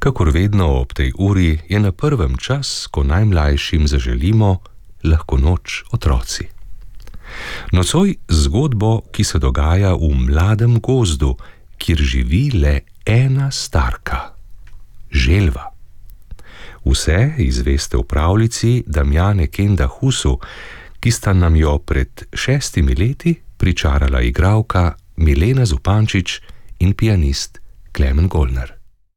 Kakor vedno ob tej uri je na prvem čas, ko najmlajšim zaželimo lahko noč otroci. Nocoj zgodbo, ki se dogaja v mladem gozdu, kjer živi le ena starka, želva. Vse izveste v pravljici Damjane Kenda Husu, ki sta nam jo pred 6 leti pričarala igralka Milena Zupančič in pianist Klemen Golnar.